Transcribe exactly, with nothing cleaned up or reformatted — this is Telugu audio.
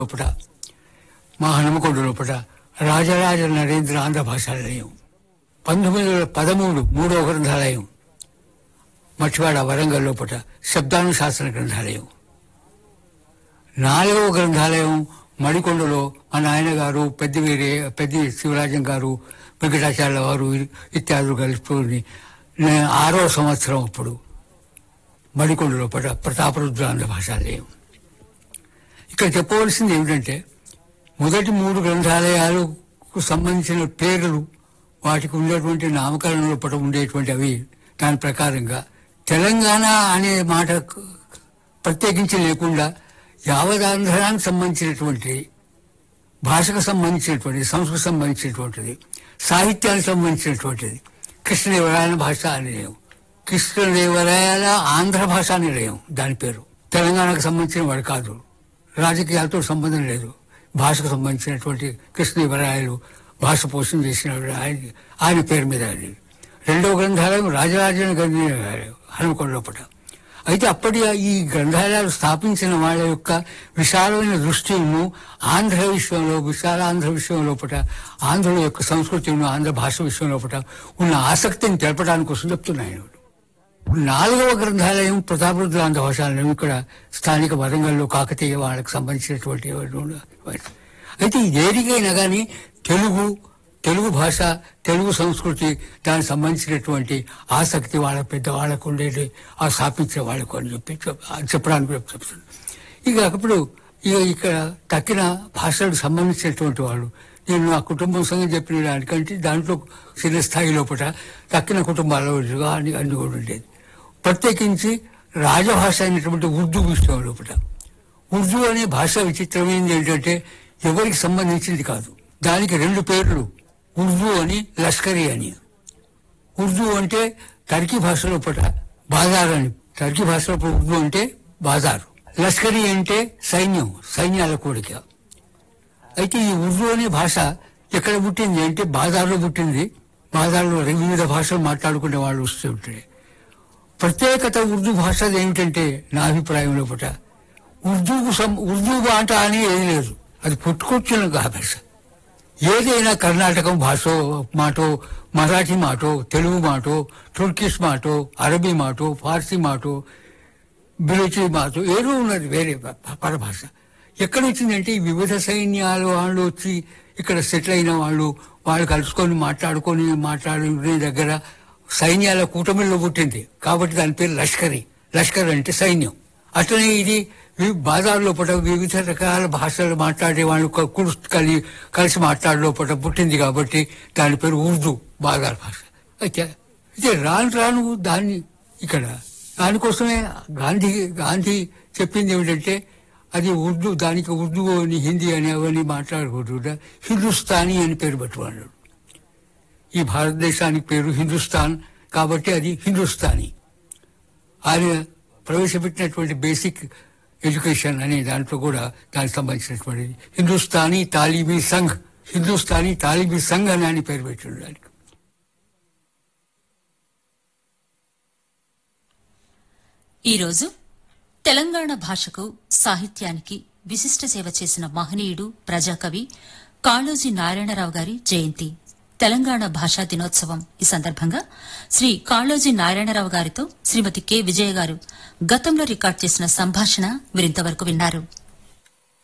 లోపల మా హనుమకొండ లోపల రాజరాజ నరేంద్ర ఆంధ్ర భాషాలయం, పంతొమ్మిది వందల పదమూడు మూడవ గ్రంథాలయం మట్టివాడ వరంగల్ లోపల శబ్దానుశాసన గ్రంథాలయం, నాలుగవ గ్రంథాలయం మడికొండలో మా నాయన గారు పెద్ద వీరే పెద్ద శివరాజం గారు వెంకటాచార్య వారు ఇత్యాదులు కలుపుకొని ఆరో సంవత్సరం అప్పుడు మడికొండ లోపల ప్రతాపరుద్ర ఆంధ్ర భాషాలయం. ఇక్కడ చెప్పవలసింది ఏమిటంటే మొదటి మూడు గ్రంథాలయాలకు సంబంధించిన పేర్లు వాటికి ఉన్నటువంటి నామకరణం లోపల ఉండేటువంటి అవి దాని ప్రకారంగా తెలంగాణ అనే మాట ప్రత్యేకించి లేకుండా యావదాంధ్రానికి సంబంధించినటువంటి భాషకు సంబంధించినటువంటి సంస్కృతికి సంబంధించినటువంటిది సాహిత్యానికి సంబంధించినటువంటిది కృష్ణదేవరాయల భాషా నిలయం, కృష్ణదేవరాయల ఆంధ్ర భాషా నిలయం దాని పేరు. తెలంగాణకు సంబంధించిన వాడు కాదు, రాజకీయాలతో సంబంధం లేదు, భాషకు సంబంధించినటువంటి కృష్ణదేవరాయలు భాష పోషణ చేసిన ఆయన ఆయన పేరు మీద. రెండవ గ్రంథాలయం రాజరాజన గ్రంథాలయం హనుమకొండ లోపల. అయితే అప్పటి ఈ గ్రంథాలయాలు స్థాపించిన వాళ్ళ యొక్క విశాలమైన దృష్టిను ఆంధ్ర విషయంలో విశాల ఆంధ్ర విషయం లోపల ఆంధ్రుల యొక్క సంస్కృతిను ఆంధ్ర భాష విషయం లోపల ఉన్న ఆసక్తిని తెలపడానికి కోసం చెప్తున్నాయి. నాలుగవ గ్రంథాలయం ప్రతాపరుద్ర ఆంధ్ర భాషాలయం ఇక్కడ స్థానిక వరంగల్లో కాకతీయ వాళ్ళకి సంబంధించినటువంటి. అయితే దేనికైనా కానీ తెలుగు తెలుగు భాష తెలుగు సంస్కృతి దానికి సంబంధించినటువంటి ఆసక్తి వాళ్ళ పెద్దవాళ్ళకు ఉండేది ఆ స్థాపించే వాళ్ళకు అని చెప్పి చెప్పడానికి చెప్తున్నాను. ఇక అప్పుడు ఇక ఇక్కడ తక్కిన భాషలకు సంబంధించినటువంటి వాళ్ళు నేను ఆ కుటుంబం సంగతి చెప్పిన దానికంటే దాంట్లో చిన్న స్థాయి లోపల తక్కిన కుటుంబాల అని అన్ని కూడా ఉండేది. ప్రత్యేకించి రాజభాష అయినటువంటి ఉర్దూ విషయం లోపల ఉర్దూ అనే భాష విచిత్రమైనది ఏంటంటే ఎవరికి సంబంధించింది కాదు. దానికి రెండు పేర్లు, ఉర్దూ అని లష్కరీ అని. ఉర్దూ అంటే టర్కీ భాష లోపల బాజార్ అని, టర్కీ భాష లోపల ఉర్దూ అంటే బాజారు, లష్కరీ అంటే సైన్యం, సైన్యాల కూడిక. అయితే ఈ ఉర్దూ అనే భాష ఎక్కడ పుట్టింది అంటే బాజార్లో పుట్టింది. బాజార్లో వివిధ భాషలు మాట్లాడుకునే వాళ్ళు వస్తూ ఉంటాయి. ప్రత్యేకత ఉర్దూ భాషది ఏమిటంటే నా అభిప్రాయం లోపల ఉర్దూకు సం ఉర్దూ మాట అని ఏది లేదు, అది పుట్టుకొచ్చిన భాష. ఏదైనా కర్ణాటకం భాషో మాటో, మరాఠీ మాటో, తెలుగు మాటో, టుర్కిష్ మాటో, అరబీ మాటో, ఫార్సీ మాటో, బిలోచి మాటో ఏదో ఉన్నది వేరే పరభాష. ఎక్కడ వచ్చిందంటే ఈ వివిధ సైన్యాలు వాళ్ళు వచ్చి ఇక్కడ సెటిల్ అయిన వాళ్ళు వాళ్ళు కలుసుకొని మాట్లాడుకొని మాట్లాడుకునే దగ్గర సైన్యాల కూటమిలో పుట్టింది కాబట్టి దాని పేరు లష్కరీ. లష్కర్ అంటే సైన్యం. అట్లనే ఇది బాజార్ లోపల వివిధ రకాల భాషలు మాట్లాడే వాళ్ళు కలి కలిసి మాట్లాడే లోపల పుట్టింది కాబట్టి దాని పేరు ఉర్దూ, బాజార్ భాష. అయితే అయితే రాను రాను దాన్ని ఇక్కడ దానికోసమే గాంధీ గాంధీ చెప్పింది ఏమిటంటే అది ఉర్దూ, దానికి ఉర్దూ అని హిందీ అని అవన్నీ మాట్లాడుకుంటుంటే హిందుస్థానీ అని పేరు పెట్టుకున్నాడు. ఈ భారతదేశానికి పేరు హిందుస్థాన్ కాబట్టి అది హిందుస్థానీ. ఆయన ప్రవేశపెట్టినటువంటి బేసిక్ ఎడ్యుకేషన్ అనే దాంట్లో కూడా దానికి సంబంధించినటువంటి హిందుస్థానీ తాలీబీ సంఘ్, హిందుస్థానీ తాలీబీ సంఘ్ అని అని పేరు పెట్టిన దానికి. ఈరోజు తెలంగాణ భాషకు సాహిత్యానికి విశిష్ట సేవ చేసిన మహనీయుడు ప్రజాకవి కాళోజీ నారాయణరావు గారి జయంతి, తెలంగాణ భాషా దినోత్సవం. ఈ సందర్భంగా శ్రీ కాళోజీ నారాయణరావు గారితో శ్రీమతి కె విజయ గారు గతంలో రికార్డు చేసిన సంభాషణ మీరింతవరకు విన్నారు.